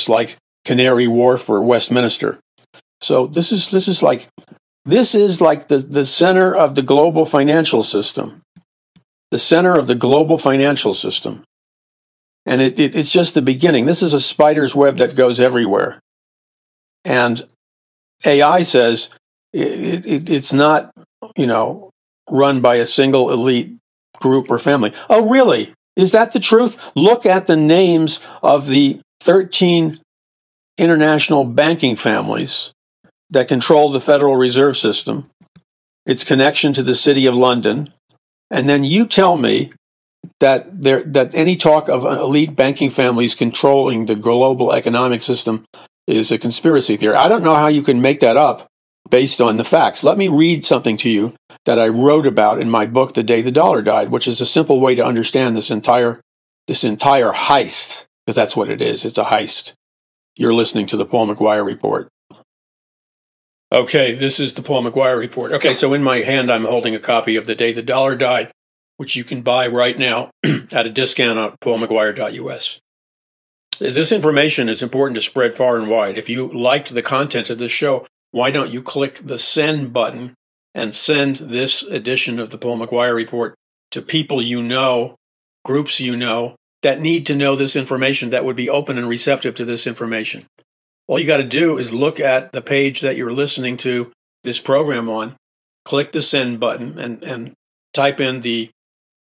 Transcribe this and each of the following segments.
almost like Canary Wharf or Westminster. So this is like the center of the global financial system. The center of the global financial system. And it's just the beginning. This is a spider's web that goes everywhere. And AI says it's not, run by a single elite group or family. Oh, really? Is that the truth? Look at the names of the 13 international banking families that control the Federal Reserve System, its connection to the City of London, and then you tell me that any talk of elite banking families controlling the global economic system is a conspiracy theory. I don't know how you can make that up based on the facts. Let me read something to you that I wrote about in my book, The Day the Dollar Died, which is a simple way to understand this entire heist, because that's what it is. It's a heist. You're listening to the Paul McGuire Report. Okay, this is the Paul McGuire Report. Okay, so in my hand, I'm holding a copy of The Day the Dollar Died, which you can buy right now at a discount on paulmcguire.us. This information is important to spread far and wide. If you liked the content of this show, why don't you click the send button and send this edition of the Paul McGuire Report to people you know, groups you know, that need to know this information, that would be open and receptive to this information. All you got to do is look at the page that you're listening to this program on, click the send button, and type in the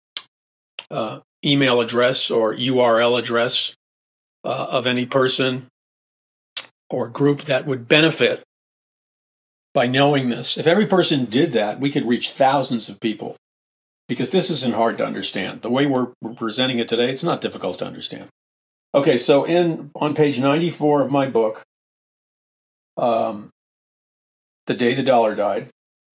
email address or URL address of any person or group that would benefit by knowing this. If every person did that, we could reach thousands of people, because this isn't hard to understand. The way we're presenting it today, it's not difficult to understand. Okay, so on page 94 of my book, The Day the Dollar Died,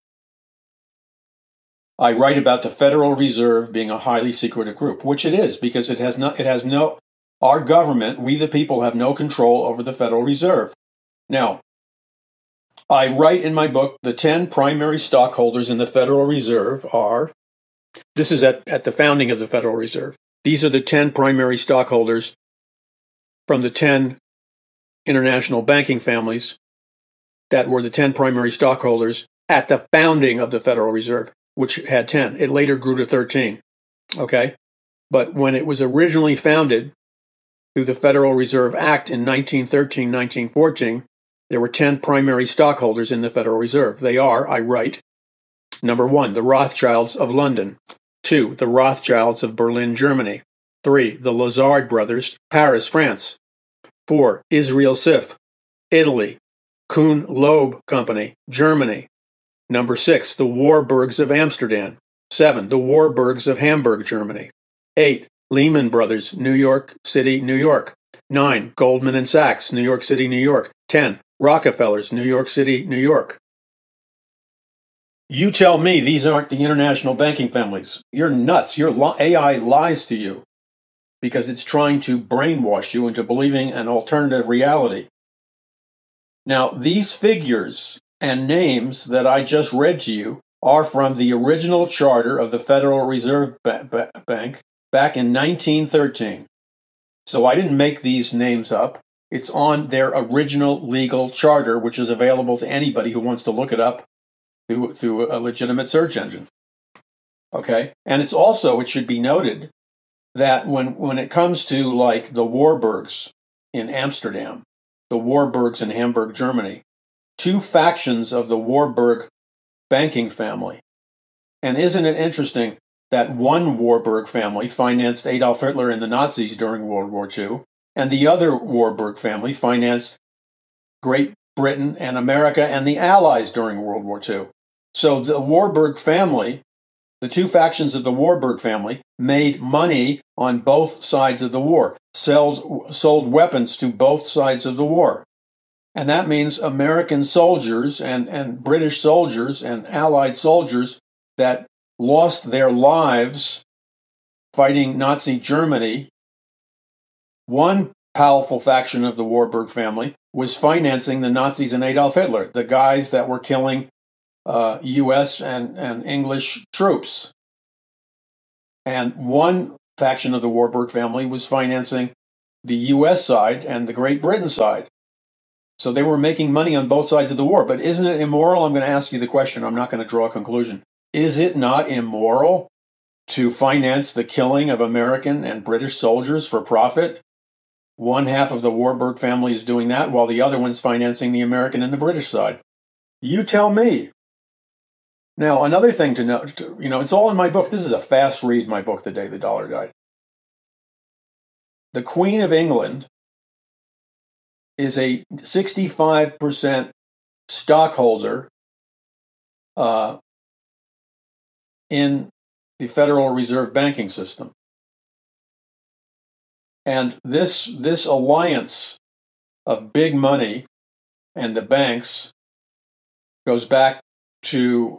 I write about the Federal Reserve being a highly secretive group, which it is, because our government, we the people, have no control over the Federal Reserve. Now, I write in my book, the 10 primary stockholders in the Federal Reserve are, this is at the founding of the Federal Reserve. These are the 10 primary stockholders from the 10 international banking families that were the 10 primary stockholders at the founding of the Federal Reserve, which had 10. It later grew to 13. Okay? But when it was originally founded through the Federal Reserve Act in 1913, 1914, there were 10 primary stockholders in the Federal Reserve. They are, I write, number 1, the Rothschilds of London. 2, the Rothschilds of Berlin, Germany. 3, the Lazard brothers, Paris, France. 4, Israel Sif, Italy. Kuhn Loeb Company, Germany. Number 6, the Warburgs of Amsterdam. 7, the Warburgs of Hamburg, Germany. 8, Lehman Brothers, New York City, New York. 9, Goldman and Sachs, New York City, New York. 10, Rockefellers, New York City, New York. You tell me these aren't the international banking families. You're nuts. Your AI lies to you because it's trying to brainwash you into believing an alternative reality. Now, these figures and names that I just read to you are from the original charter of the Federal Reserve Bank back in 1913. So I didn't make these names up. It's on their original legal charter, which is available to anybody who wants to look it up through a legitimate search engine. Okay? And it's also, it should be noted, that when it comes to like the Warburgs in Amsterdam, the Warburgs in Hamburg, Germany, 2 factions of the Warburg banking family. And isn't it interesting that one Warburg family financed Adolf Hitler and the Nazis during World War II, and the other Warburg family financed Great Britain and America and the Allies during World War II. So the Warburg family, the 2 factions of the Warburg family, made money on both sides of the war, sold weapons to both sides of the war. And that means American soldiers and British soldiers and Allied soldiers that lost their lives fighting Nazi Germany, one powerful faction of the Warburg family was financing the Nazis and Adolf Hitler, the guys that were killing U.S. and English troops. And one faction of the Warburg family was financing the U.S. side and the Great Britain side. So they were making money on both sides of the war. But isn't it immoral? I'm going to ask you the question. I'm not going to draw a conclusion. Is it not immoral to finance the killing of American and British soldiers for profit? One half of the Warburg family is doing that, while the other one's financing the American and the British side. You tell me. Now, another thing to note, it's all in my book. This is a fast read, my book, The Day the Dollar Died. The Queen of England is a 65% stockholder in the Federal Reserve banking system. And this alliance of big money and the banks goes back to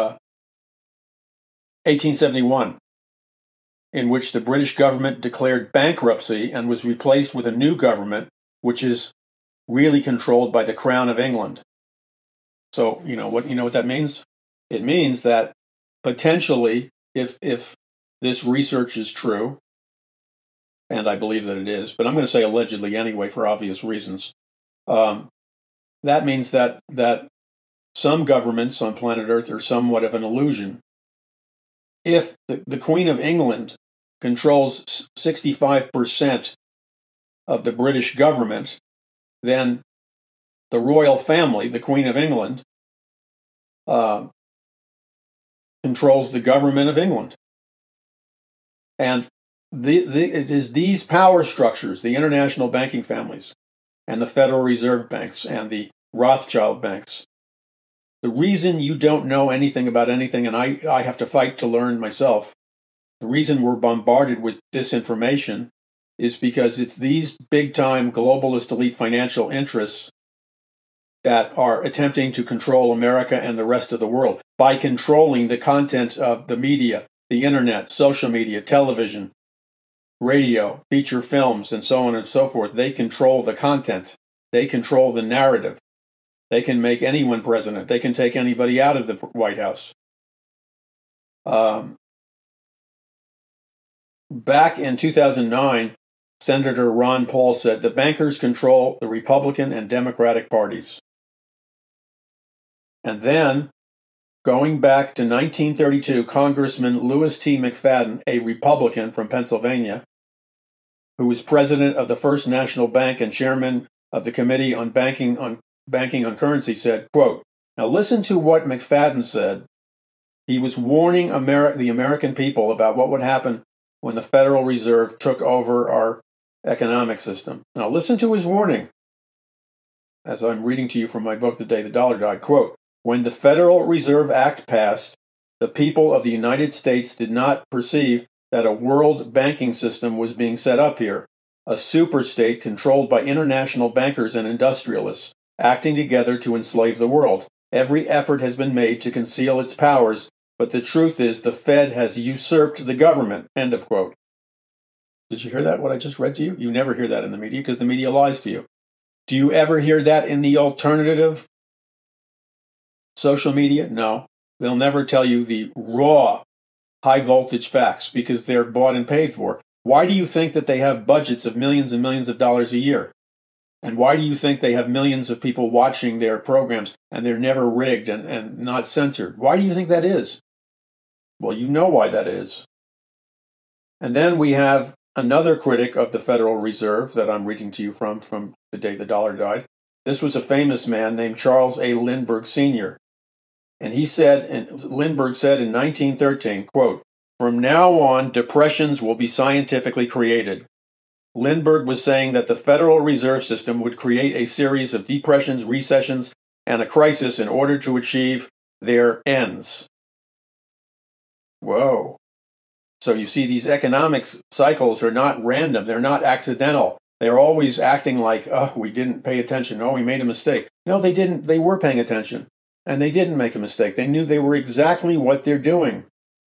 1871, in which the British government declared bankruptcy and was replaced with a new government, which is really controlled by the Crown of England. So, you know what that means? It means that potentially, if this research is true, and I believe that it is, but I'm going to say allegedly anyway for obvious reasons, that means that some governments on planet Earth are somewhat of an illusion. If the Queen of England controls 65% of the British government, then the royal family, the Queen of England, controls the government of England. And it is these power structures, the international banking families, and the Federal Reserve banks, and the Rothschild banks. The reason you don't know anything about anything, and I have to fight to learn myself, the reason we're bombarded with disinformation is because it's these big-time globalist elite financial interests that are attempting to control America and the rest of the world by controlling the content of the media, the internet, social media, television, radio, feature films, and so on and so forth. They control the content. They control the narrative. They can make anyone president. They can take anybody out of the White House. Back in 2009, Senator Ron Paul said, the bankers control the Republican and Democratic parties. And then, going back to 1932, Congressman Louis T. McFadden, a Republican from Pennsylvania, who was president of the First National Bank and chairman of the Committee on Banking on Currency, said, quote, now listen to what McFadden said. He was warning the American people about what would happen when the Federal Reserve took over our economic system. Now listen to his warning, as I'm reading to you from my book, The Day the Dollar Died. Quote, when the Federal Reserve Act passed, the people of the United States did not perceive that a world banking system was being set up here, a superstate controlled by international bankers and industrialists, acting together to enslave the world. Every effort has been made to conceal its powers, but the truth is the Fed has usurped the government. End of quote. Did you hear that, what I just read to you? You never hear that in the media because the media lies to you. Do you ever hear that in the alternative social media? No. They'll never tell you the raw, high-voltage facts because they're bought and paid for. Why do you think that they have budgets of millions and millions of dollars a year? And why do you think they have millions of people watching their programs and they're never rigged and not censored? Why do you think that is? Well, you know why that is. And then we have another critic of the Federal Reserve that I'm reading to you from The Day the Dollar Died. This was a famous man named Charles A. Lindbergh Sr. And Lindbergh said in 1913, quote, from now on, depressions will be scientifically created. Lindbergh was saying that the Federal Reserve System would create a series of depressions, recessions, and a crisis in order to achieve their ends. Whoa. So you see, these economic cycles are not random. They're not accidental. They're always acting like, oh, we didn't pay attention. Oh, we made a mistake. No, they didn't. They were paying attention. And they didn't make a mistake. They knew they were exactly what they're doing.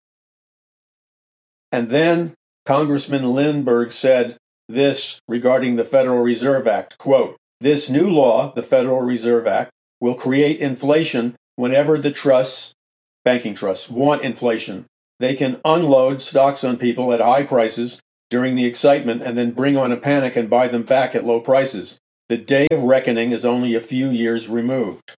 And then Congressman Lindbergh said this regarding the Federal Reserve Act, quote, this new law, the Federal Reserve Act, will create inflation whenever the trusts, banking trusts, want inflation. They can unload stocks on people at high prices during the excitement and then bring on a panic and buy them back at low prices. The day of reckoning is only a few years removed.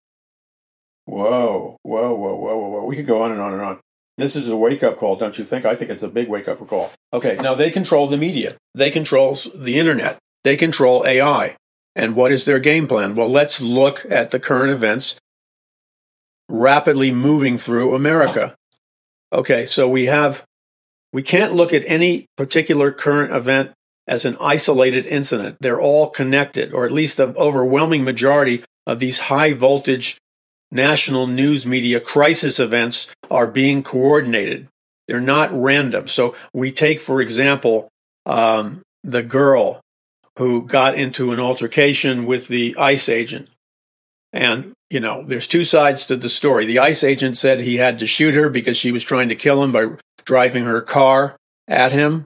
Whoa. We could go on and on and on. This is a wake-up call, don't you think? I think it's a big wake-up call. Okay, now they control the media. They control the internet. They control AI. And what is their game plan? Well, let's look at the current events rapidly moving through America. Okay, so we can't look at any particular current event as an isolated incident. They're all connected, or at least the overwhelming majority of these high-voltage national news media crisis events are being coordinated. They're not random. So we take, for example, the girl who got into an altercation with the ICE agent. And, there's two sides to the story. The ICE agent said he had to shoot her because she was trying to kill him by driving her car at him.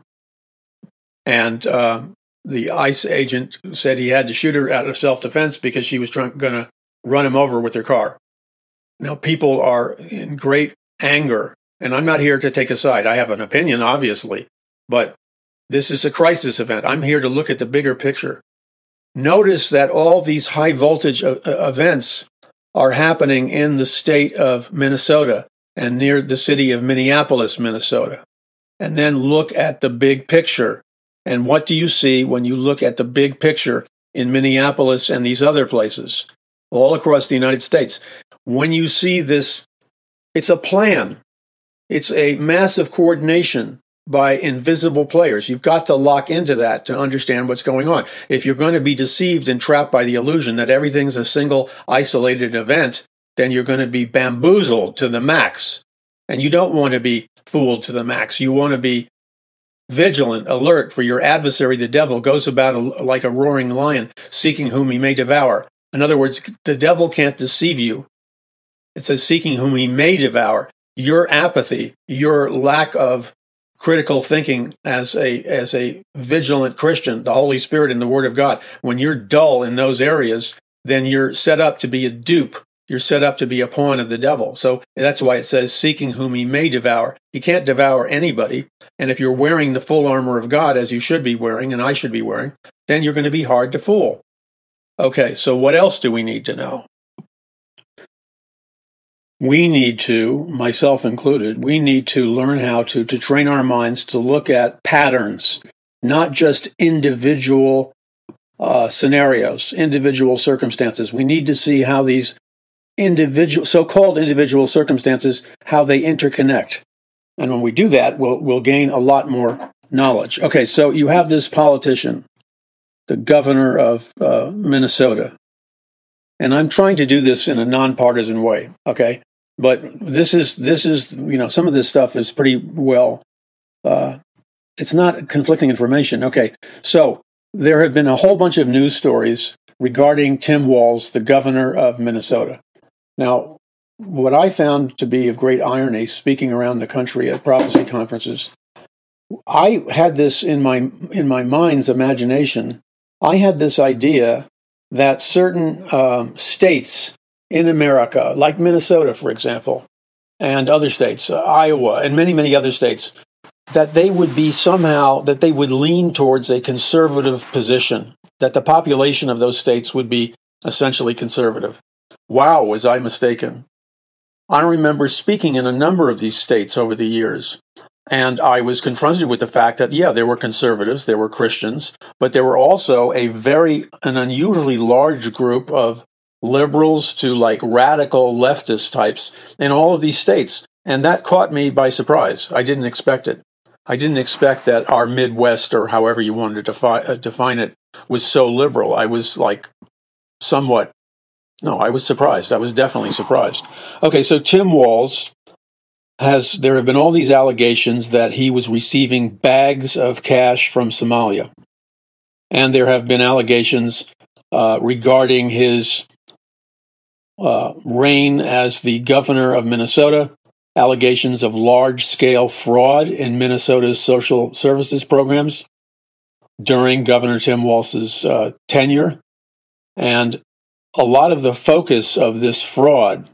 And the ICE agent said he had to shoot her out of self-defense because she was going to run him over with her car. Now, people are in great anger, and I'm not here to take a side. I have an opinion, obviously, but this is a crisis event. I'm here to look at the bigger picture. Notice that all these high-voltage events are happening in the state of Minnesota and near the city of Minneapolis, Minnesota. And then look at the big picture. And what do you see when you look at the big picture in Minneapolis and these other places all across the United States? When you see this, it's a plan. It's a massive coordination by invisible players. You've got to lock into that to understand what's going on. If you're going to be deceived and trapped by the illusion that everything's a single isolated event, then you're going to be bamboozled to the max. And you don't want to be fooled to the max. You want to be vigilant, alert, for your adversary, the devil, goes about like a roaring lion, seeking whom he may devour. In other words, the devil can't deceive you. It says seeking whom he may devour. Your apathy, your lack of critical thinking as a vigilant Christian, the Holy Spirit and the Word of God, when you're dull in those areas, then you're set up to be a dupe. You're set up to be a pawn of the devil. So that's why it says seeking whom he may devour. He can't devour anybody. And if you're wearing the full armor of God, as you should be wearing, and I should be wearing, then you're going to be hard to fool. Okay, so what else do we need to know? We need to, myself included, we need to learn how to train our minds to look at patterns, not just individual scenarios, individual circumstances. We need to see how these so-called individual circumstances, how they interconnect. And when we do that, we'll gain a lot more knowledge. Okay, so you have this politician, the governor of Minnesota. And I'm trying to do this in a nonpartisan way, okay? But this is some of this stuff is pretty well, it's not conflicting information. Okay, so there have been a whole bunch of news stories regarding Tim Walz, the governor of Minnesota. Now, what I found to be of great irony, speaking around the country at prophecy conferences, I had this in my mind's imagination. I had this idea that certain states in America, like Minnesota, for example, and other states, Iowa, and many, many other states, that they would be somehow, that they would lean towards a conservative position, that the population of those states would be essentially conservative. Wow, was I mistaken. I remember speaking in a number of these states over the years, and I was confronted with the fact that, yeah, there were conservatives, there were Christians, but there were also an unusually large group of liberals to like radical leftist types in all of these states. And that caught me by surprise. I didn't expect it. I didn't expect that our Midwest, or however you wanted to define it, was so liberal. I was like I was surprised. I was definitely surprised. Okay, so Tim Walz there have been all these allegations that he was receiving bags of cash from Somalia. And there have been allegations regarding his reign as the governor of Minnesota, allegations of large-scale fraud in Minnesota's social services programs during Governor Tim Walz's tenure. And a lot of the focus of this fraud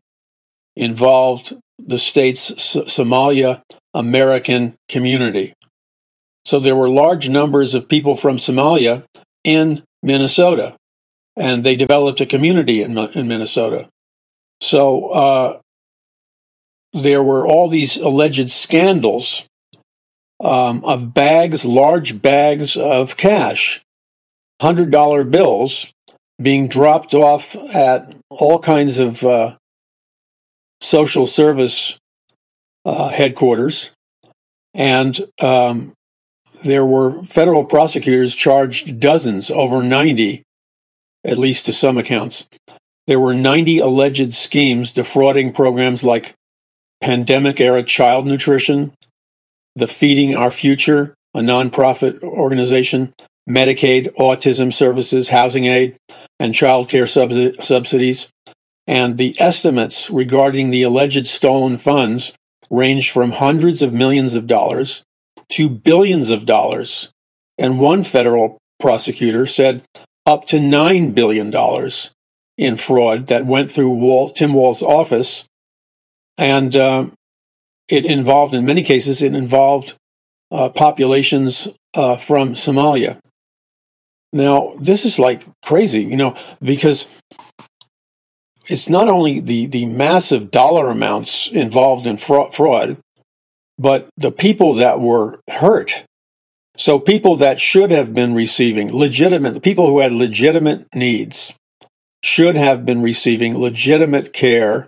involved the state's Somalia American community. So there were large numbers of people from Somalia in Minnesota, and they developed a community in Minnesota. So there were all these alleged scandals of bags, large bags of cash, $100 bills being dropped off at all kinds of social service headquarters. And there were federal prosecutors charged dozens, over 90, at least to some accounts. There were 90 alleged schemes defrauding programs like pandemic-era child nutrition, the Feeding Our Future, a nonprofit organization, Medicaid, autism services, housing aid, and child care subsidies. And the estimates regarding the alleged stolen funds ranged from hundreds of millions of dollars to billions of dollars. And one federal prosecutor said up to $9 billion in fraud that went through Tim Walz's office. And it involved, in many cases, populations from Somalia. Now, this is like crazy, because it's not only the massive dollar amounts involved in fraud, but the people that were hurt. So people that should have been receiving the people who had legitimate needs should have been receiving legitimate care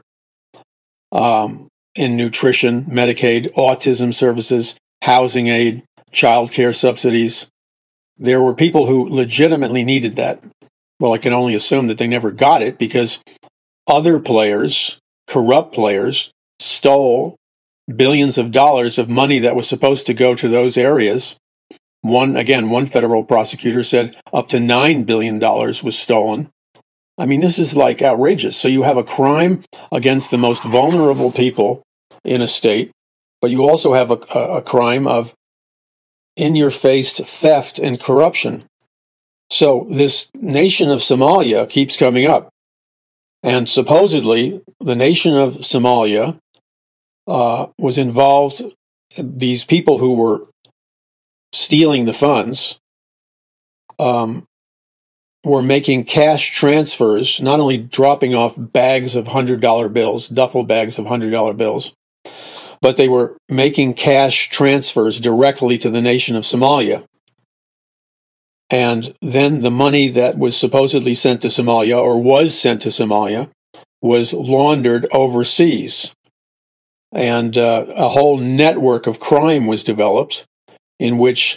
in nutrition, Medicaid, autism services, housing aid, child care subsidies. There were people who legitimately needed that. Well, I can only assume that they never got it because other players, corrupt players, stole billions of dollars of money that was supposed to go to those areas. One federal prosecutor said up to $9 billion was stolen. I mean, this is like outrageous. So you have a crime against the most vulnerable people in a state, but you also have a crime of in-your-face theft and corruption. So this nation of Somalia keeps coming up. And supposedly, the nation of Somalia was involved. These people who were stealing the funds were making cash transfers, not only dropping off bags of $100 bills, duffel bags of $100 bills, but they were making cash transfers directly to the nation of Somalia. And then the money that was supposedly sent to Somalia, or was sent to Somalia, was laundered overseas. And a whole network of crime was developed in which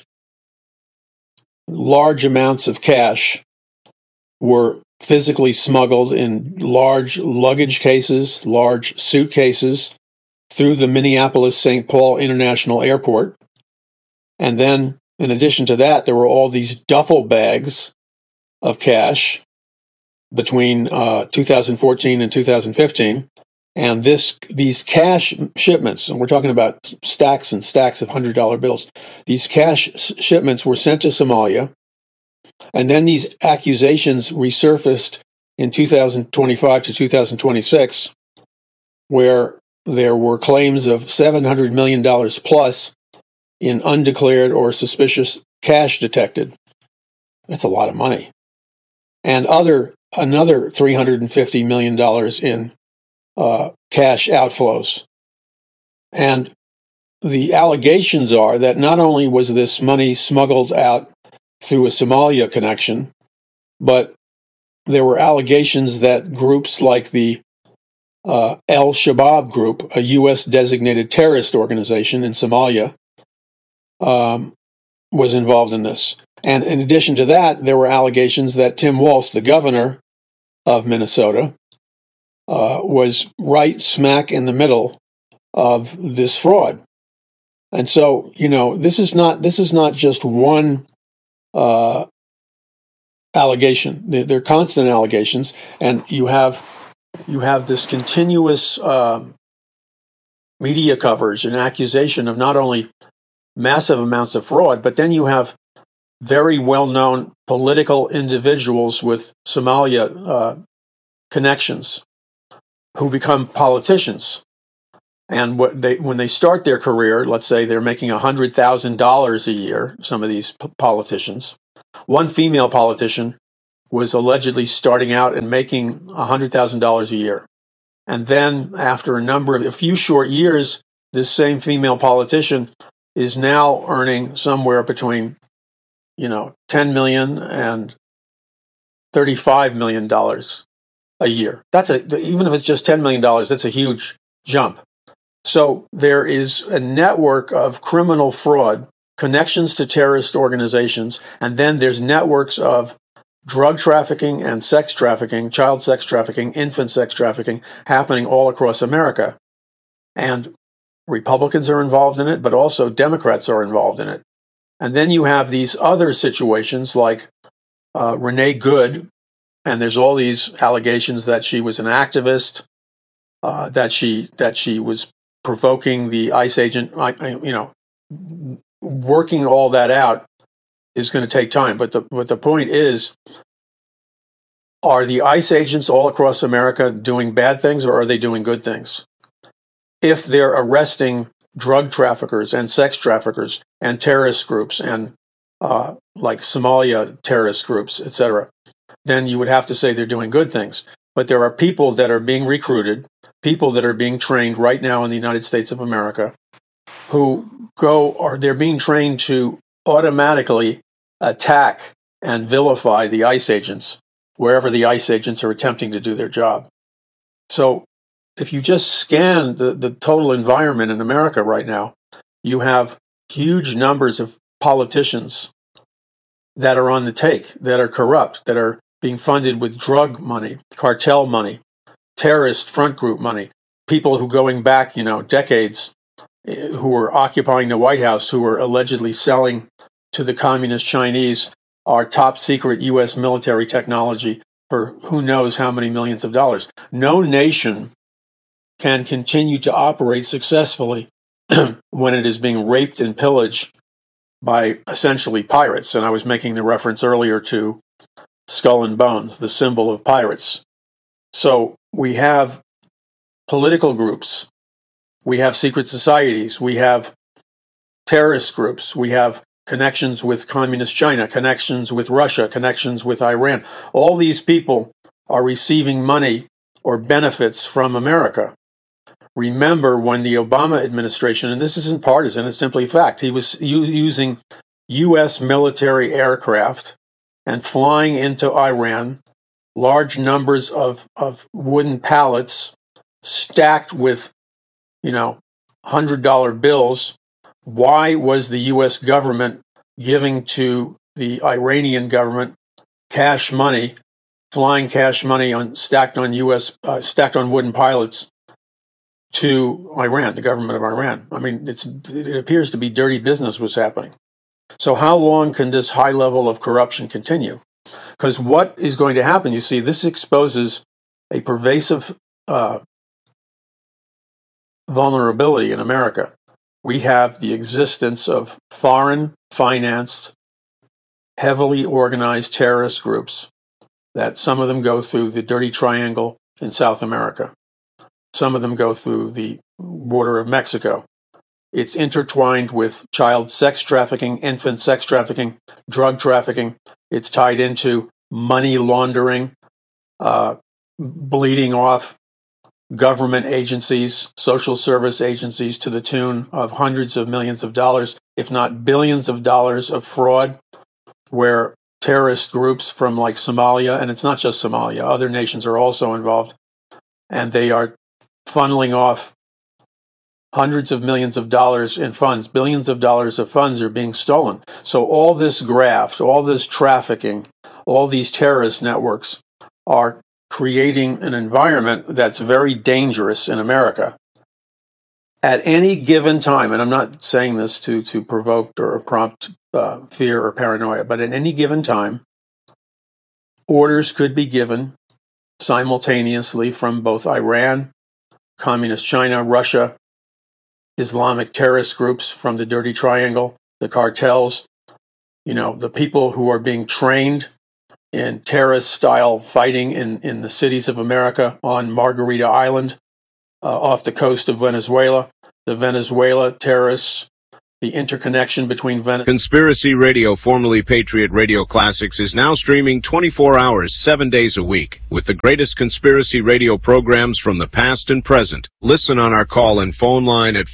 large amounts of cash were physically smuggled in large luggage cases, large suitcases, through the Minneapolis-St. Paul International Airport. And then, in addition to that, there were all these duffel bags of cash between 2014 and 2015. And these cash shipments, and we're talking about stacks and stacks of $100 bills, these cash shipments were sent to Somalia. And then these accusations resurfaced in 2025 to 2026, where there were claims of $700 million plus in undeclared or suspicious cash detected. That's a lot of money. And another $350 million in cash outflows. And the allegations are that not only was this money smuggled out through a Somalia connection, but there were allegations that groups like the Al-Shabaab group, a U.S. designated terrorist organization in Somalia, was involved in this. And in addition to that, there were allegations that Tim Walz, the governor of Minnesota, was right smack in the middle of this fraud. And so, this is not just one allegation. They're constant allegations, and you have this continuous media coverage and accusation of not only massive amounts of fraud, but then you have very well-known political individuals with Somalia connections who become politicians. And when they start their career, let's say they're making $100,000 a year, some of these politicians. One female politician was allegedly starting out and making $100,000 a year. And then after a few short years, this same female politician is now earning somewhere between, $10 million and $35 million a year. Even if it's just $10 million, that's a huge jump. So there is a network of criminal fraud, connections to terrorist organizations, and then there's networks of drug trafficking and sex trafficking, child sex trafficking, infant sex trafficking happening all across America. And Republicans are involved in it, but also Democrats are involved in it. And then you have these other situations like Renee Good, and there's all these allegations that she was an activist, that she was provoking the ICE agent. Working all that out is going to take time. But the point is, are the ICE agents all across America doing bad things, or are they doing good things? If they're arresting drug traffickers and sex traffickers and terrorist groups and like Somalia terrorist groups, etc., then you would have to say they're doing good things. But there are people that are being recruited, people that are being trained right now in the United States of America, they're being trained to automatically attack and vilify the ICE agents wherever the ICE agents are attempting to do their job. So if you just scan the total environment in America right now, you have huge numbers of politicians that are on the take, that are corrupt, that are being funded with drug money, cartel money, terrorist front group money, people who going back, decades, who were occupying the White House, who were allegedly selling to the communist Chinese our top secret U.S. military technology for who knows how many millions of dollars. No nation can continue to operate successfully when it is being raped and pillaged by essentially pirates. And I was making the reference earlier to Skull and Bones, the symbol of pirates. So we have political groups, we have secret societies, we have terrorist groups, we have connections with communist China, connections with Russia, connections with Iran. All these people are receiving money or benefits from America. Remember when the Obama administration, and this isn't partisan, it's simply a fact, he was using U.S. military aircraft and flying into Iran large numbers of wooden pallets stacked with, $100 bills. Why was the U.S. government giving to the Iranian government cash money, flying cash money stacked on wooden pallets to Iran, the government of Iran? I mean, it appears to be dirty business was happening. So how long can this high level of corruption continue? Because what is going to happen, you see, this exposes a pervasive vulnerability in America. We have the existence of foreign financed, heavily organized terrorist groups that some of them go through the dirty triangle in South America. Some of them go through the border of Mexico. It's intertwined with child sex trafficking, infant sex trafficking, drug trafficking. It's tied into money laundering, bleeding off government agencies, social service agencies to the tune of hundreds of millions of dollars, if not billions of dollars of fraud, where terrorist groups from like Somalia, and it's not just Somalia, other nations are also involved, and they are funneling off hundreds of millions of dollars in funds, billions of dollars of funds are being stolen. So all this graft, all this trafficking, all these terrorist networks are creating an environment that's very dangerous in America. At any given time, and I'm not saying this to provoke or prompt fear or paranoia, but at any given time, orders could be given simultaneously from both Iran, Communist China, Russia, Islamic terrorist groups from the Dirty Triangle, the cartels, the people who are being trained in terrorist-style fighting in the cities of America on Margarita Island, off the coast of Venezuela, the Venezuela terrorists, the interconnection between Venezuela. Conspiracy Radio, formerly Patriot Radio Classics, is now streaming 24 hours, 7 days a week, with the greatest conspiracy radio programs from the past and present. Listen on our call and phone line at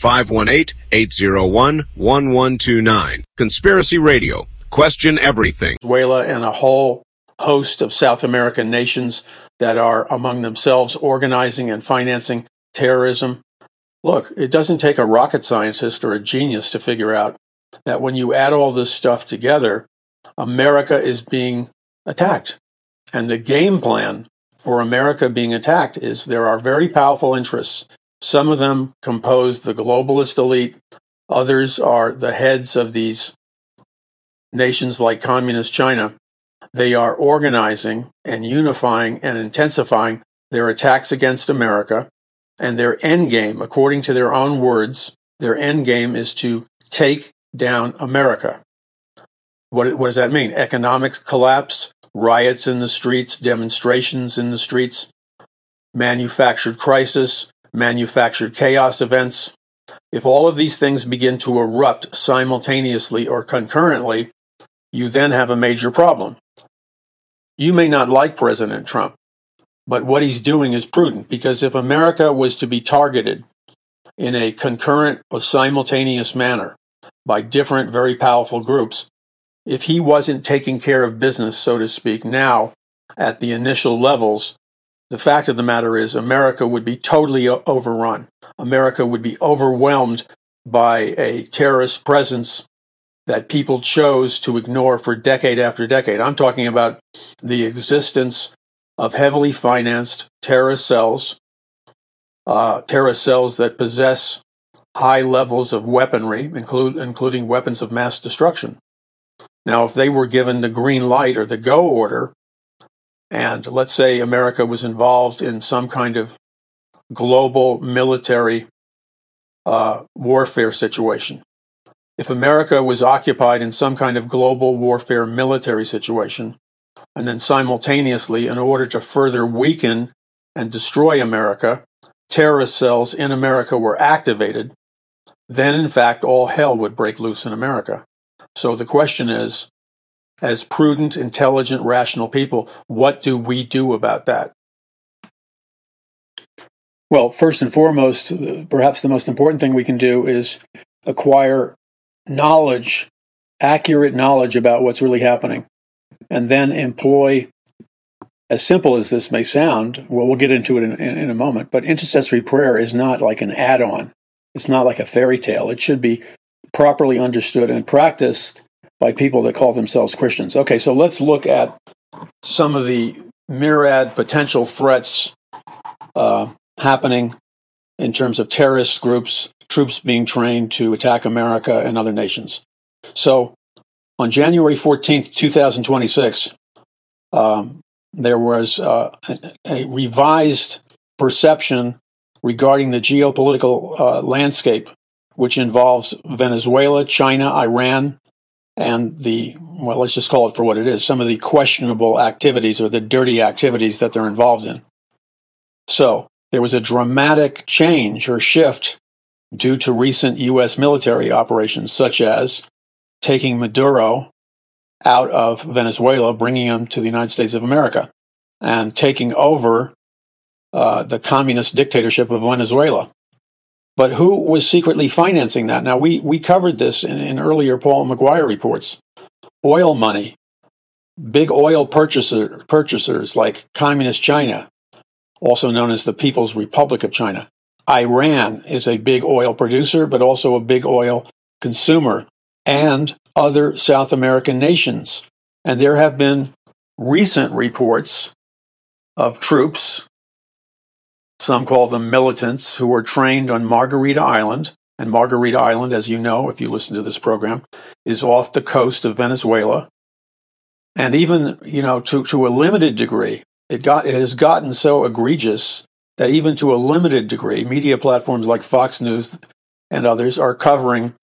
518-801-1129. Conspiracy Radio. Question everything. Venezuela and a whole host of South American nations that are among themselves organizing and financing terrorism. Look, it doesn't take a rocket scientist or a genius to figure out that when you add all this stuff together, America is being attacked. And the game plan for America being attacked is there are very powerful interests. Some of them compose the globalist elite. Others are the heads of these nations like Communist China. They are organizing and unifying and intensifying their attacks against America. And their end game, according to their own words, their end game is to take down America. What does that mean? Economic collapse, riots in the streets, demonstrations in the streets, manufactured crisis, manufactured chaos events. If all of these things begin to erupt simultaneously or concurrently, you then have a major problem. You may not like President Trump, but what he's doing is prudent, because if America was to be targeted in a concurrent or simultaneous manner by different very powerful groups, if he wasn't taking care of business, so to speak, now at the initial levels, the fact of the matter is America would be totally overrun. America would be overwhelmed by a terrorist presence that people chose to ignore for decade after decade. I'm talking about the existence of heavily financed terrorist cells that possess high levels of weaponry, including weapons of mass destruction. Now, if they were given the green light or the go order, and let's say America was involved in some kind of global military warfare situation, if America was occupied in some kind of global warfare military situation, and then simultaneously, in order to further weaken and destroy America, terrorist cells in America were activated, then in fact all hell would break loose in America. So the question is, as prudent, intelligent, rational people, what do we do about that? Well, first and foremost, perhaps the most important thing we can do is acquire knowledge, accurate knowledge about what's really happening, and then employ, as simple as this may sound, well, we'll get into it in a moment, but intercessory prayer is not like an add-on. It's not like a fairy tale. It should be properly understood and practiced by people that call themselves Christians. Okay, so let's look at some of the myriad potential threats happening in terms of terrorist groups, troops being trained to attack America and other nations. So on January 14th, 2026, there was a revised perception regarding the geopolitical landscape, which involves Venezuela, China, Iran, and let's just call it for what it is, some of the questionable activities or the dirty activities that they're involved in. So there was a dramatic change or shift due to recent U.S. military operations, such as taking Maduro out of Venezuela, bringing him to the United States of America, and taking over the communist dictatorship of Venezuela. But who was secretly financing that? Now, we covered this in earlier Paul McGuire reports. Oil money, big oil purchasers like Communist China, also known as the People's Republic of China. Iran is a big oil producer, but also a big oil consumer, and other South American nations. And there have been recent reports of troops, some call them militants, who were trained on Margarita Island. And Margarita Island, as you know, if you listen to this program, is off the coast of Venezuela. And even, to a limited degree, it has gotten so egregious that even to a limited degree, media platforms like Fox News and others are covering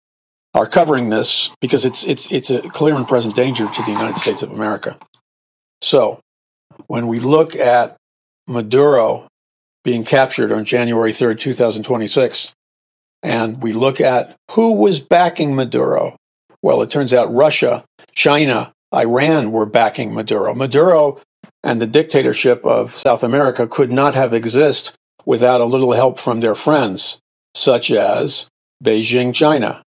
this because it's a clear and present danger to the United States of America. So when we look at Maduro being captured on January 3rd, 2026, and we look at who was backing Maduro, well, it turns out Russia, China, Iran were backing Maduro. Maduro and the dictatorship of South America could not have existed without a little help from their friends, such as Beijing, China,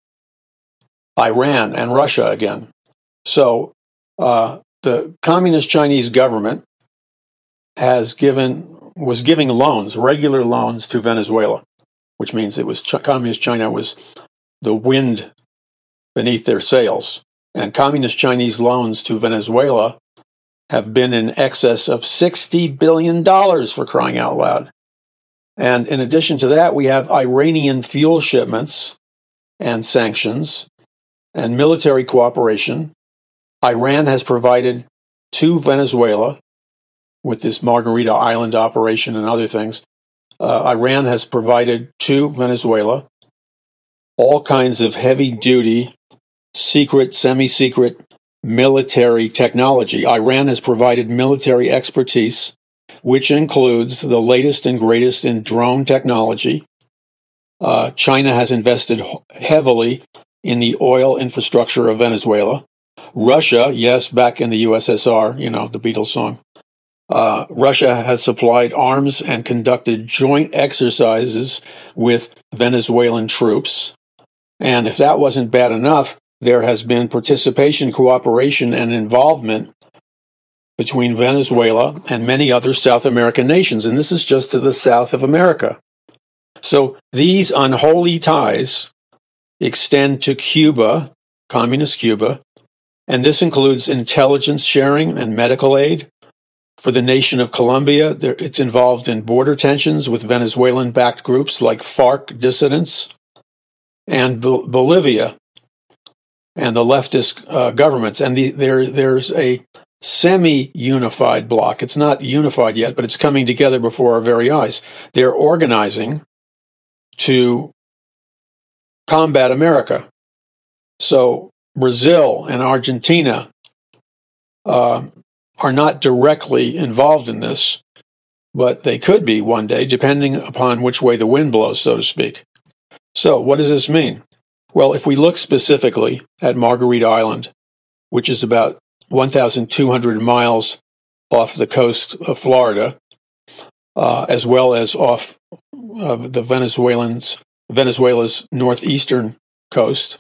Iran, and Russia again. So the communist Chinese government was giving loans, regular loans to Venezuela, which means it was communist China was the wind beneath their sails. And communist Chinese loans to Venezuela have been in excess of $60 billion, for crying out loud. And in addition to that, we have Iranian fuel shipments and sanctions and military cooperation. Iran has provided to Venezuela, with this Margarita Island operation and other things, Iran has provided to Venezuela all kinds of heavy-duty, secret, semi-secret military technology. Iran has provided military expertise, which includes the latest and greatest in drone technology. China has invested heavily in the oil infrastructure of Venezuela. Russia, yes, back in the USSR, the Beatles song. Russia has supplied arms and conducted joint exercises with Venezuelan troops. And if that wasn't bad enough, there has been participation, cooperation, and involvement between Venezuela and many other South American nations. And this is just to the south of America. So these unholy ties extend to Cuba, communist Cuba, and this includes intelligence sharing and medical aid. For the nation of Colombia, it's involved in border tensions with Venezuelan-backed groups like FARC dissidents, and Bolivia and the leftist governments. And there's a semi-unified bloc. It's not unified yet, but it's coming together before our very eyes. They're organizing to combat America. So Brazil and Argentina are not directly involved in this, but they could be one day, depending upon which way the wind blows, so to speak. So what does this mean? Well, if we look specifically at Margarita Island, which is about 1,200 miles off the coast of Florida, as well as off of the Venezuela's northeastern coast,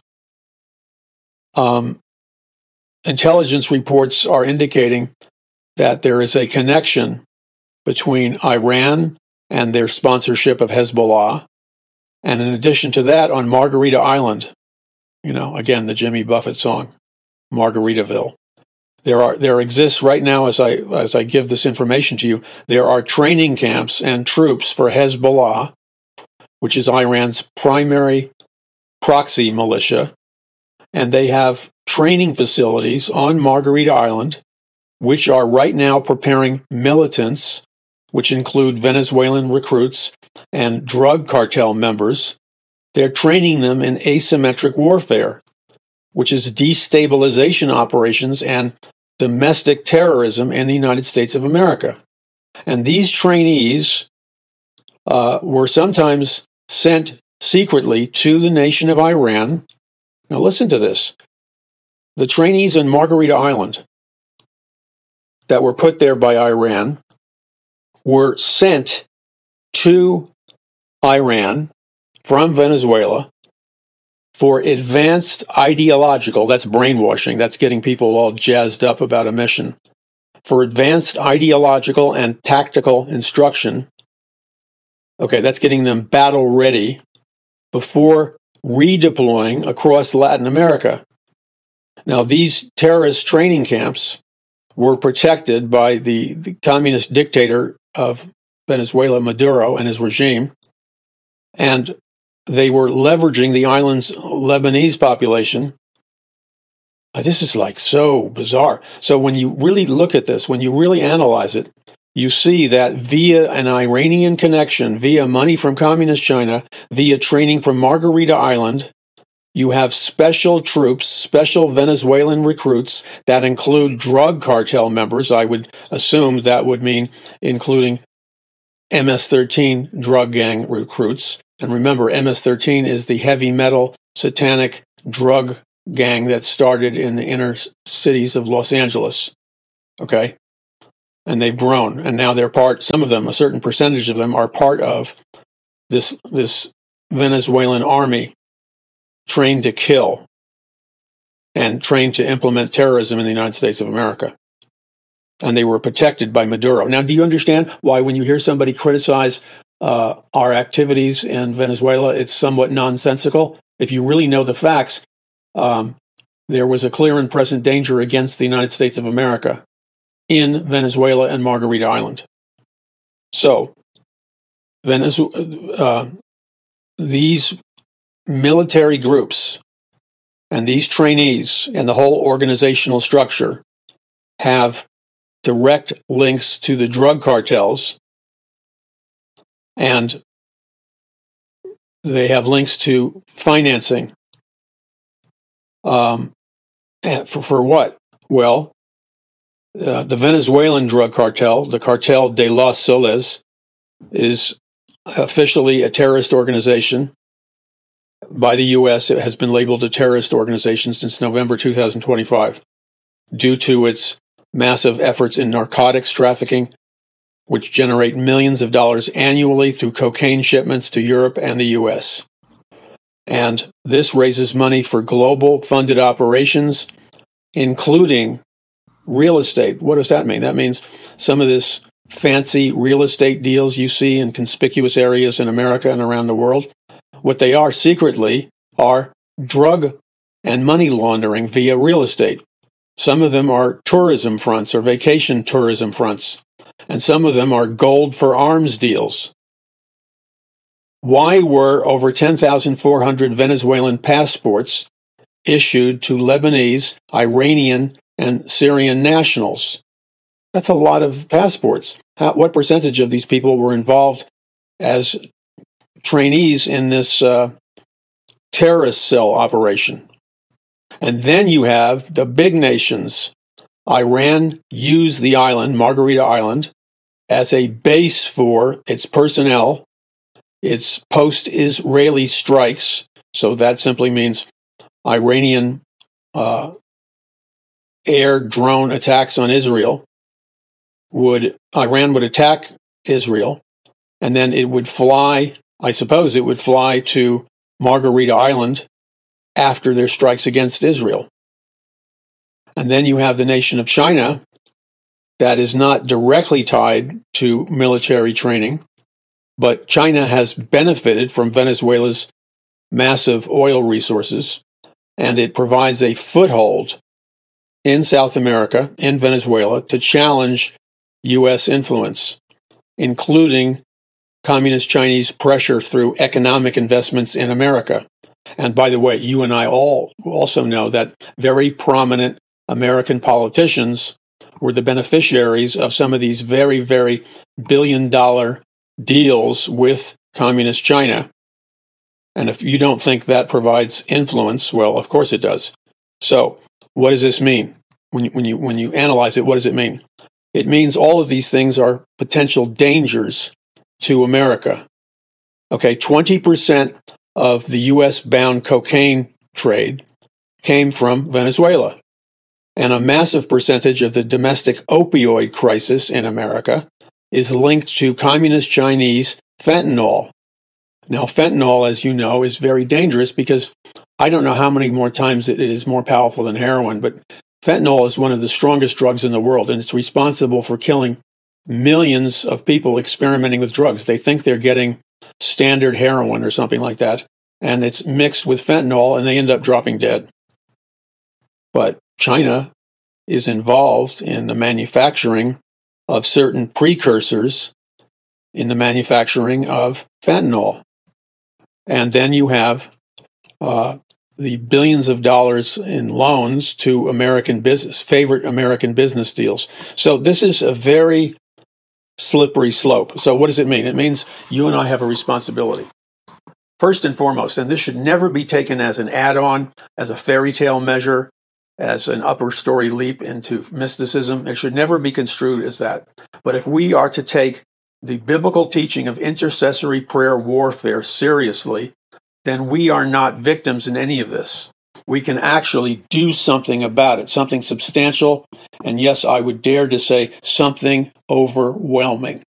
intelligence reports are indicating that there is a connection between Iran and their sponsorship of Hezbollah. And in addition to that, on Margarita Island, again, the Jimmy Buffett song, Margaritaville, there exists right now, as I give this information to you, there are training camps and troops for Hezbollah, which is Iran's primary proxy militia, and they have training facilities on Margarita Island, which are right now preparing militants, which include Venezuelan recruits and drug cartel members. They're training them in asymmetric warfare, which is destabilization operations and domestic terrorism in the United States of America. And these trainees were sometimes sent secretly to the nation of Iran. Now listen to this. The trainees on Margarita Island that were put there by Iran were sent to Iran from Venezuela for advanced ideological, that's brainwashing, that's getting people all jazzed up about a mission, for advanced ideological and tactical instruction. Okay, that's getting them battle ready before redeploying across Latin America. Now, these terrorist training camps were protected by the communist dictator of Venezuela, Maduro, and his regime, and they were leveraging the island's Lebanese population. This is so bizarre. So when you really look at this, when you really analyze it, you see that via an Iranian connection, via money from communist China, via training from Margarita Island, you have special troops, special Venezuelan recruits that include drug cartel members. I would assume that would mean including MS-13 drug gang recruits. And remember, MS-13 is the heavy metal satanic drug gang that started in the inner cities of Los Angeles. Okay? And they've grown. And now they're some of them, a certain percentage of them, are part of this Venezuelan army trained to kill and trained to implement terrorism in the United States of America. And they were protected by Maduro. Now, do you understand why when you hear somebody criticize our activities in Venezuela, it's somewhat nonsensical? If you really know the facts, there was a clear and present danger against the United States of America in Venezuela and Margarita Island. So, these military groups and these trainees and the whole organizational structure have direct links to the drug cartels, and they have links to financing. And for what? Well, the Venezuelan drug cartel, the Cartel de los Soles, is officially a terrorist organization by the U.S. It has been labeled a terrorist organization since November 2025 due to its massive efforts in narcotics trafficking, which generate millions of dollars annually through cocaine shipments to Europe and the U.S. And this raises money for global funded operations, including real estate. What does that mean? That means some of this fancy real estate deals you see in conspicuous areas in America and around the world. What they are secretly are drug and money laundering via real estate. Some of them are tourism fronts or vacation tourism fronts, and some of them are gold for arms deals. Why were over 10,400 Venezuelan passports issued to Lebanese, Iranian, and Syrian nationals? That's a lot of passports. What percentage of these people were involved as trainees in this terrorist cell operation? And then you have the big nations. Iran used the island, Margarita Island, as a base for its personnel, its post-Israeli strikes. So that simply means Iranian air drone attacks on Israel. Iran would attack Israel, and then it would fly, I suppose it would fly to Margarita Island after their strikes against Israel. And then you have the nation of China that is not directly tied to military training, but China has benefited from Venezuela's massive oil resources, and it provides a foothold in South America, in Venezuela, to challenge U.S. influence, including Communist Chinese pressure through economic investments in America. And by the way, you and I all also know that very prominent American politicians were the beneficiaries of some of these very, very billion-dollar deals with Communist China. And if you don't think that provides influence, well, of course it does. So, what does this mean? When you analyze it, what does it mean? It means all of these things are potential dangers to America. Okay, 20% of the U.S.-bound cocaine trade came from Venezuela. And a massive percentage of the domestic opioid crisis in America is linked to Communist Chinese fentanyl. Now, fentanyl, as you know, is very dangerous because I don't know how many more times it is more powerful than heroin, but fentanyl is one of the strongest drugs in the world, and it's responsible for killing millions of people experimenting with drugs. They think they're getting standard heroin or something like that, and it's mixed with fentanyl, and they end up dropping dead. But China is involved in the manufacturing of certain precursors in the manufacturing of fentanyl. And then you have the billions of dollars in loans to favorite American business deals. So this is a very slippery slope. So what does it mean? It means you and I have a responsibility. First and foremost, and this should never be taken as an add-on, as a fairy tale measure, as an upper story leap into mysticism. It should never be construed as that. But if we are to take the biblical teaching of intercessory prayer warfare seriously, then we are not victims in any of this. We can actually do something about it, something substantial, and yes, I would dare to say something overwhelming.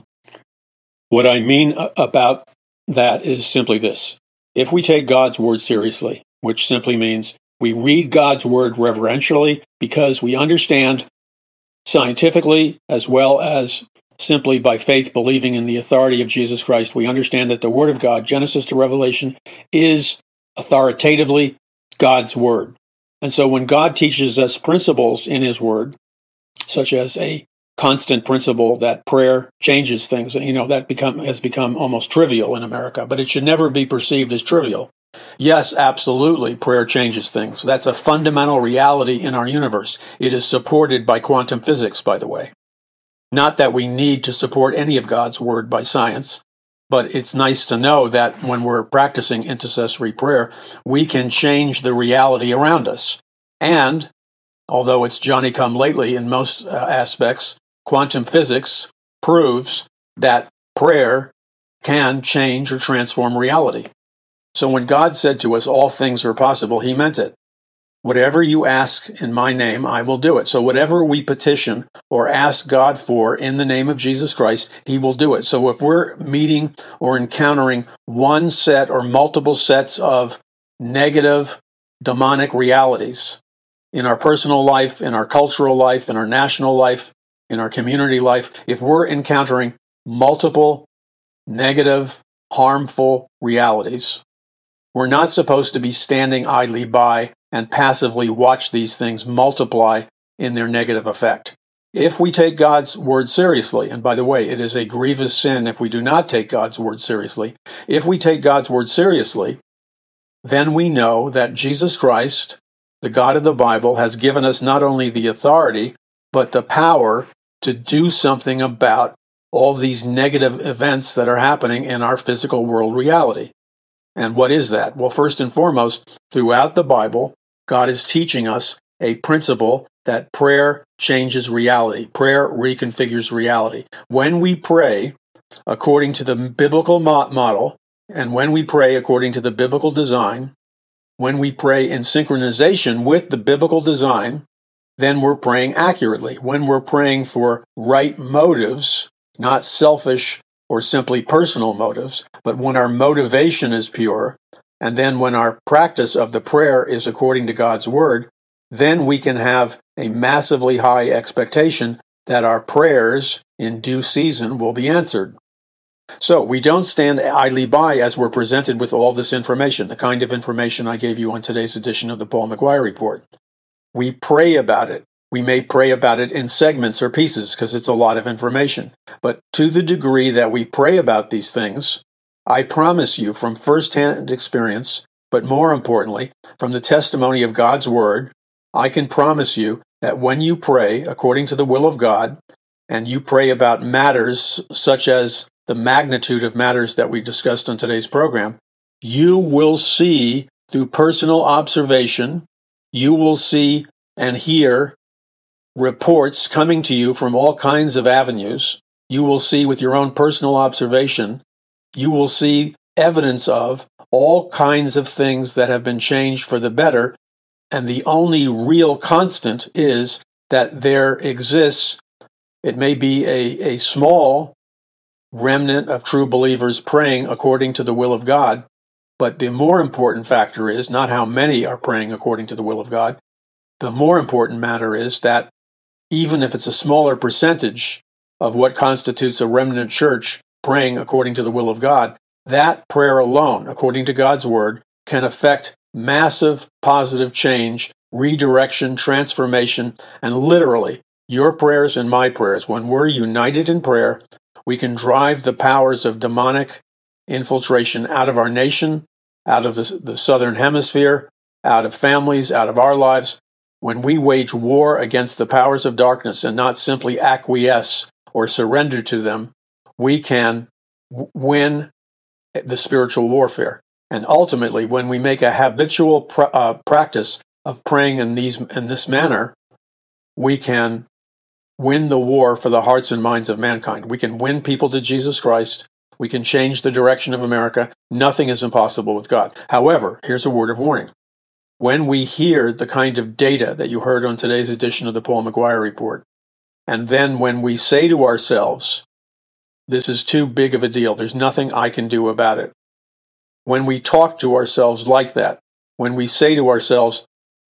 What I mean about that is simply this. If we take God's word seriously, which simply means we read God's word reverentially because we understand scientifically as well as simply by faith believing in the authority of Jesus Christ, we understand that the word of God, Genesis to Revelation, is authoritatively God's word. And so when God teaches us principles in his word, such as a constant principle that prayer changes things, that has become almost trivial in America, but it should never be perceived as trivial. Yes, absolutely, prayer changes things. That's a fundamental reality in our universe. It is supported by quantum physics, by the way. Not that we need to support any of God's word by science, but it's nice to know that when we're practicing intercessory prayer, we can change the reality around us. And although it's Johnny-come-lately in most aspects, quantum physics proves that prayer can change or transform reality. So when God said to us, all things are possible, he meant it. Whatever you ask in my name, I will do it. So whatever we petition or ask God for in the name of Jesus Christ, he will do it. So if we're meeting or encountering one set or multiple sets of negative demonic realities in our personal life, in our cultural life, in our national life, in our community life, if we're encountering multiple negative, harmful realities, we're not supposed to be standing idly by and passively watch these things multiply in their negative effect. If we take God's word seriously, and by the way, it is a grievous sin if we do not take God's word seriously, if we take God's word seriously, then we know that Jesus Christ, the God of the Bible, has given us not only the authority, but the power to do something about all these negative events that are happening in our physical world reality. And what is that? Well, first and foremost, throughout the Bible, God is teaching us a principle that prayer changes reality. Prayer reconfigures reality. When we pray according to the biblical model, and when we pray according to the biblical design, when we pray in synchronization with the biblical design, then we're praying accurately. When we're praying for right motives, not selfish or simply personal motives, but when our motivation is pure, and then when our practice of the prayer is according to God's word, then we can have a massively high expectation that our prayers in due season will be answered. So we don't stand idly by as we're presented with all this information, the kind of information I gave you on today's edition of the Paul McGuire Report. We pray about it. We may pray about it in segments or pieces because it's a lot of information. But to the degree that we pray about these things, I promise you from firsthand experience, but more importantly, from the testimony of God's word, I can promise you that when you pray according to the will of God, and you pray about matters such as the magnitude of matters that we discussed on today's program, you will see through personal observation, you will see and hear reports coming to you from all kinds of avenues. You will see with your own personal observation, you will see evidence of all kinds of things that have been changed for the better. And the only real constant is that there exists, it may be a small remnant of true believers praying according to the will of God. But the more important factor is not how many are praying according to the will of God. The more important matter is that even if it's a smaller percentage of what constitutes a remnant church praying according to the will of God, that prayer alone, according to God's word, can affect massive positive change, redirection, transformation, and literally your prayers and my prayers. When we're united in prayer, we can drive the powers of demonic infiltration out of our nation, out of the southern hemisphere, out of families, out of our lives. When we wage war against the powers of darkness and not simply acquiesce or surrender to them, we can win the spiritual warfare. And ultimately, when we make a habitual practice of praying in this manner, we can win the war for the hearts and minds of mankind. We can win people to Jesus Christ. We can change the direction of America. Nothing is impossible with God. However, here's a word of warning. When we hear the kind of data that you heard on today's edition of the Paul McGuire Report, and then when we say to ourselves, this is too big of a deal, there's nothing I can do about it. When we talk to ourselves like that, when we say to ourselves,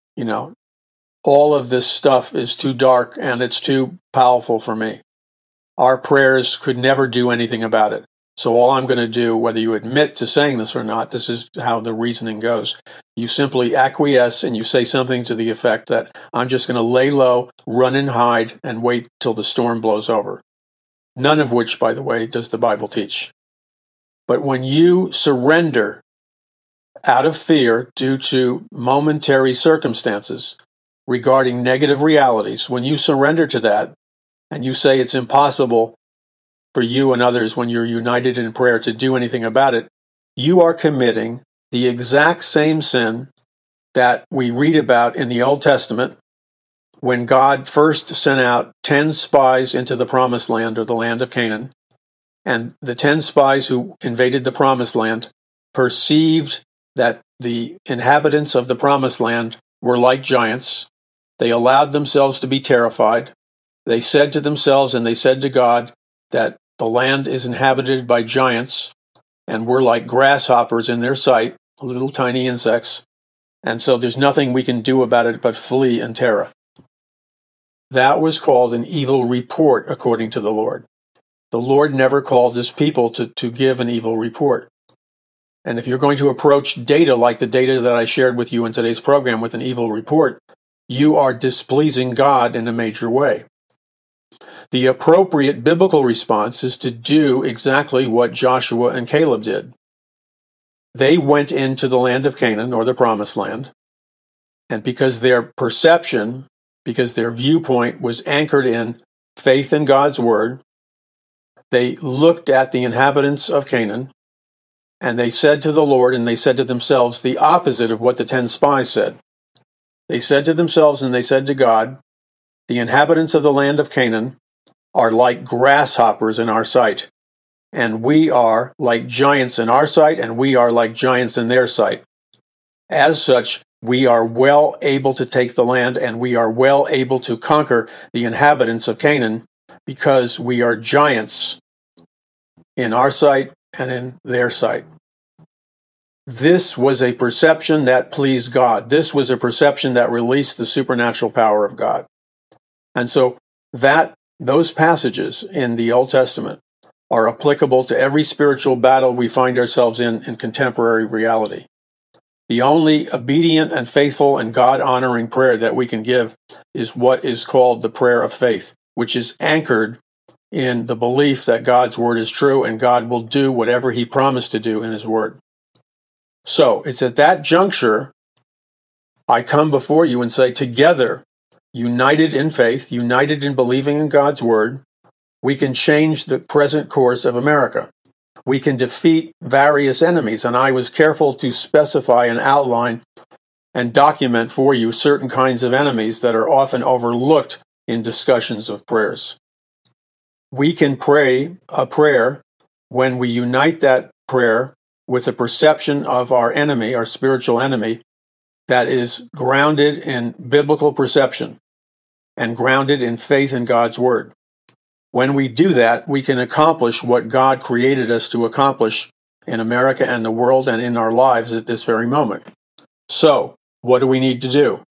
all of this stuff is too dark and it's too powerful for me, our prayers could never do anything about it. So all I'm going to do, whether you admit to saying this or not, this is how the reasoning goes. You simply acquiesce and you say something to the effect that I'm just going to lay low, run and hide, and wait till the storm blows over. None of which, by the way, does the Bible teach. But when you surrender out of fear due to momentary circumstances regarding negative realities, when you surrender to that and you say it's impossible for you and others when you're united in prayer to do anything about it, you are committing the exact same sin that we read about in the Old Testament when God first sent out 10 spies into the Promised Land, or the land of Canaan. And the 10 spies who invaded the Promised Land perceived that the inhabitants of the Promised Land were like giants. They allowed themselves to be terrified. They said to themselves and they said to God that the land is inhabited by giants, and we're like grasshoppers in their sight, little tiny insects, and so there's nothing we can do about it but flee in terror. That was called an evil report, according to the Lord. The Lord never called his people to give an evil report. And if you're going to approach data like the data that I shared with you in today's program with an evil report, you are displeasing God in a major way. The appropriate biblical response is to do exactly what Joshua and Caleb did. They went into the land of Canaan, or the Promised Land, and because their perception, because their viewpoint was anchored in faith in God's word, they looked at the inhabitants of Canaan, and they said to the Lord, and they said to themselves the opposite of what the 10 spies said. They said to themselves and they said to God, the inhabitants of the land of Canaan are like grasshoppers in our sight, and we are like giants in our sight, and we are like giants in their sight. As such, we are well able to take the land, and we are well able to conquer the inhabitants of Canaan, because we are giants in our sight and in their sight. This was a perception that pleased God. This was a perception that released the supernatural power of God. And so those passages in the Old Testament are applicable to every spiritual battle we find ourselves in contemporary reality. The only obedient and faithful and God-honoring prayer that we can give is what is called the prayer of faith, which is anchored in the belief that God's word is true and God will do whatever he promised to do in his word. So it's at that juncture I come before you and say, together, united in faith, united in believing in God's word, we can change the present course of America. We can defeat various enemies, and I was careful to specify and outline and document for you certain kinds of enemies that are often overlooked in discussions of prayers. We can pray a prayer when we unite that prayer with the perception of our enemy, our spiritual enemy, that is grounded in biblical perception and grounded in faith in God's word. When we do that, we can accomplish what God created us to accomplish in America and the world and in our lives at this very moment. So, what do we need to do?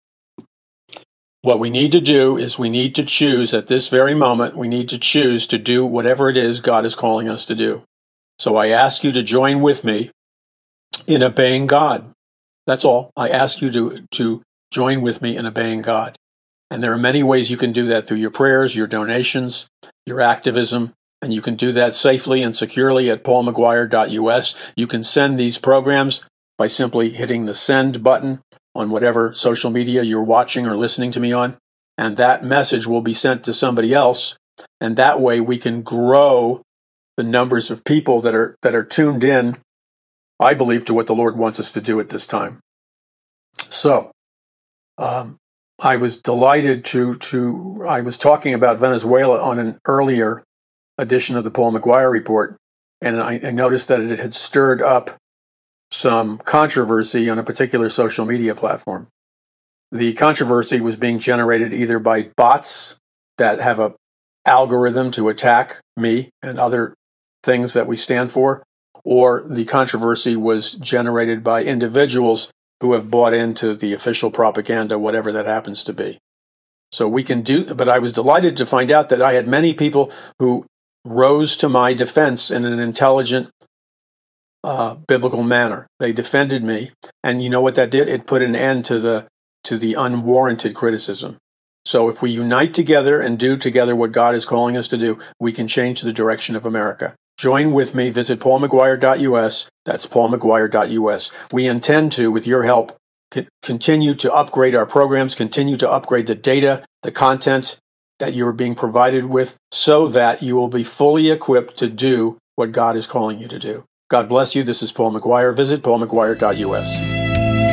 What we need to do is we need to choose at this very moment, we need to choose to do whatever it is God is calling us to do. So I ask you to join with me in obeying God. That's all. I ask you to join with me in obeying God. And there are many ways you can do that through your prayers, your donations, your activism, and you can do that safely and securely at paulmcguire.us. You can send these programs by simply hitting the send button on whatever social media you're watching or listening to me on, and that message will be sent to somebody else, and that way we can grow the numbers of people that are tuned in, I believe, to what the Lord wants us to do at this time. So, I was delighted I was talking about Venezuela on an earlier edition of the Paul McGuire Report, and I noticed that it had stirred up some controversy on a particular social media platform. The controversy was being generated either by bots that have an algorithm to attack me and other things that we stand for, or the controversy was generated by individuals who have bought into the official propaganda, whatever that happens to be. So but I was delighted to find out that I had many people who rose to my defense in an intelligent, biblical manner. They defended me, and you know what that did? It put an end to the unwarranted criticism. So if we unite together and do together what God is calling us to do, we can change the direction of America. Join with me. Visit paulmcguire.us. That's paulmcguire.us. We intend to, with your help, continue to upgrade our programs, continue to upgrade the data, the content that you are being provided with, so that you will be fully equipped to do what God is calling you to do. God bless you. This is Paul McGuire. Visit paulmcguire.us.